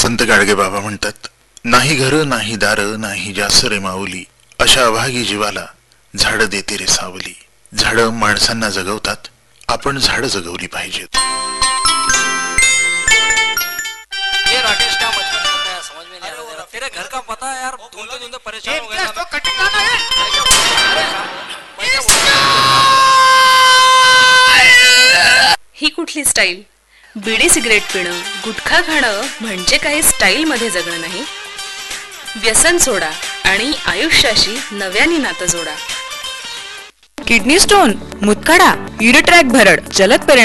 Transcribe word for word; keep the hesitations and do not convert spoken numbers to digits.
संत गाडगे बाबा म्हणतात, नाही घर नाही दार नाही जास रे माऊली, अशा अभागी जीवाला झाड देते रे सावली. झाड माणसांना जगवतात, आपण झाड जगवली पाहिजेत. ये राकेश क्या मजबूर करता है, समझ में नहीं आ रहा. तेरे घर का पता है यार, ढूंढते ढूंढते परेशान हो गया. तो कटिंग गाना है. ही कुठली स्टाईल? बिडी सिगरेट पिणं, गुटखा खाणं म्हणजे काही स्टाईल मध्ये जगणं नाही. व्यसन सोडा आणि आयुष्याशी नव्याने नातं जोडा. किडनी स्टोन, मुतखडा, युरिट्रॅक भरड, जलद परिणाम